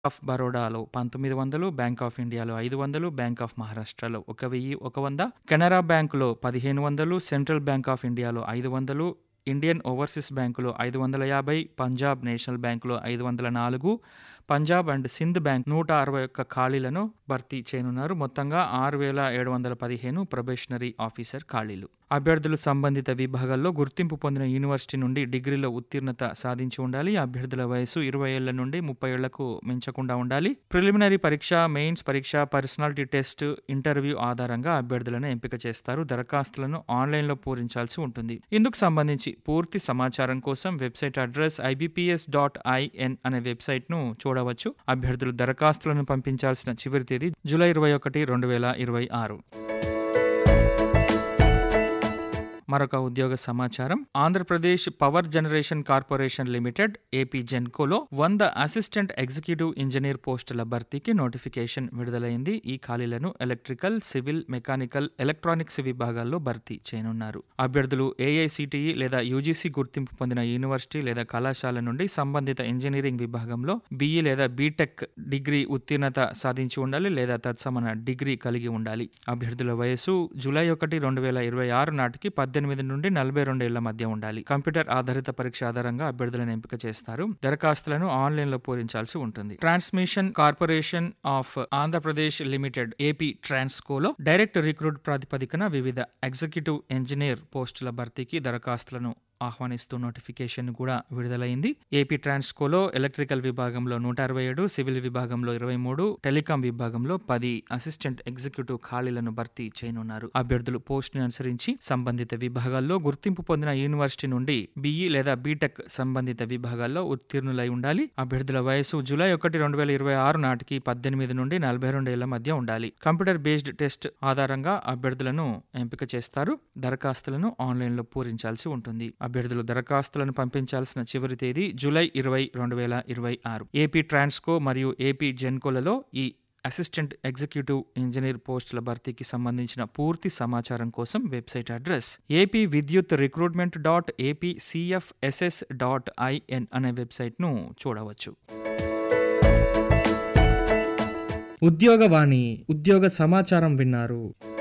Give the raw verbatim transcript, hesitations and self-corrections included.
Of బరోడాలో పంతొమ్మిది వందలు, బ్యాంక్ ఆఫ్ ఇండియాలో ఐదు వందలు, బ్యాంక్ ఆఫ్ మహారాష్ట్రలో ఒక వెయ్యి ఒక వంద, కెనరా బ్యాంకులో పదిహేను వందలు, సెంట్రల్ బ్యాంక్ ఆఫ్ ఇండియాలో ఐదు వందలు, ఇండియన్ ఓవర్సీస్ బ్యాంకులో ఐదు వందల యాభై, పంజాబ్ నేషనల్ బ్యాంకులో ఐదు వందల నాలుగు, పంజాబ్ అండ్ సింధ్ బ్యాంక్ నూట అరవై ఒక్క ఖాళీలను భర్తీ చేయనున్నారు. మొత్తంగా ఆరు వేల ఏడు వందల పదిహేను ప్రొబేషనరీ ఆఫీసర్ ఖాళీలు. అభ్యర్థులు సంబంధిత విభాగాల్లో గుర్తింపు పొందిన యూనివర్సిటీ నుండి డిగ్రీలో ఉత్తీర్ణత సాధించి ఉండాలి. అభ్యర్థుల వయసు ఇరవై ఏళ్ల నుండి ముప్పై ఏళ్లకు మించకుండా ఉండాలి. ప్రిలిమినరీ పరీక్ష, మెయిన్స్ పరీక్ష, పర్సనాలిటీ టెస్ట్, ఇంటర్వ్యూ ఆధారంగా అభ్యర్థులను ఎంపిక చేస్తారు. దరఖాస్తులను ఆన్లైన్లో పూరించాల్సి ఉంటుంది. ఇందుకు సంబంధించి పూర్తి సమాచారం కోసం website address IBPS dot IN అనే వెబ్సైట్ను చూడవచ్చు. అభ్యర్థులు దరఖాస్తులను పంపించాల్సిన చివరి తేదీ జూలై ఇరవై ఒకటి రెండు వేల ఇరవై ఆరు. మరొక ఉద్యోగ సమాచారం. Andhra Pradesh power generation corporation limited AP జెన్కోలో వంద అసిస్టెంట్ ఎగ్జిక్యూటివ్ ఇంజనీర్ పోస్టుల భర్తీకి నోటిఫికేషన్ విడుదలైంది. ఈ ఖాళీలను ఎలక్ట్రికల్, సివిల్, మెకానికల్, ఎలక్ట్రానిక్స్ విభాగాల్లో భర్తీ చేయనున్నారు. అభ్యర్థులు ఏఐసిటిఈ లేదా యూజీసీ గుర్తింపు పొందిన యూనివర్సిటీ లేదా కళాశాల నుండి సంబంధిత ఇంజనీరింగ్ విభాగంలో బీఈ లేదా బీటెక్ డిగ్రీ ఉత్తీర్ణత సాధించి ఉండాలి లేదా తత్సమాన డిగ్రీ కలిగి ఉండాలి. అభ్యర్థుల వయసు జూలై ఒకటి రెండు వేల ఇరవై ఆరు నాటికి పద్దెనిమిది నుండి నలభై రెండు ఏళ్ల మధ్య ఉండాలి. కంప్యూటర్ ఆధారిత పరీక్ష ఆధారంగా అభ్యర్థులను ఎంపిక చేస్తారు. దరఖాస్తులను ఆన్లైన్ లో పూరించాల్సి ఉంటుంది. Transmission corporation of Andhra Pradesh limited AP ట్రాన్స్కోలో direct recruit ప్రాతిపదికన వివిధ ఎగ్జిక్యూటివ్ ఇంజనీర్ పోస్టుల భర్తీకి దరఖాస్తులను ఆహ్వానిస్తూ నోటిఫికేషన్ కూడా విడుదలైంది. ఏపీ ట్రాన్స్కోలో ఎలక్ట్రికల్ విభాగంలో నూట అరవై ఏడు, సివిల్ విభాగంలో ఇరవై మూడు, టెలికాం విభాగంలో పది అసిస్టెంట్ ఎగ్జిక్యూటివ్ ఖాళీలను భర్తీ చేయనున్నారు. అభ్యర్థులు పోస్టును అనుసరించి సంబంధిత విభాగాల్లో గుర్తింపు పొందిన యూనివర్సిటీ నుండి బీఈ లేదా బీటెక్ సంబంధిత విభాగాల్లో ఉత్తీర్ణులై ఉండాలి. అభ్యర్థుల వయసు జూలై ఒకటి రెండు వేల ఇరవై ఆరు నాటికి పద్దెనిమిది నుండి నలభై రెండు ఏళ్ల మధ్య ఉండాలి. కంప్యూటర్ బేస్డ్ టెస్ట్ ఆధారంగా అభ్యర్థులను ఎంపిక చేస్తారు. దరఖాస్తులను ఆన్లైన్ లో పూరించాల్సి ఉంటుంది. అభ్యర్థులు దరఖాస్తులను పంపించాల్సిన చివరి తేదీ జూలై ఇరవై రెండు వేల ఇరవై ఆరు. ఏపీ ట్రాన్స్కో మరియు ఏపీ జెన్కోలలో ఈ అసిస్టెంట్ ఎగ్జిక్యూటివ్ ఇంజనీర్ పోస్టుల భర్తీకి సంబంధించిన పూర్తి సమాచారం కోసం వెబ్సైట్ అడ్రస్ ఏపీ విద్యుత్ recruitment dot AP CFSS dot IN అనే వెబ్సైట్ను చూడవచ్చు. ఉద్యోగవాణి ఉద్యోగ సమాచారం విన్నారు.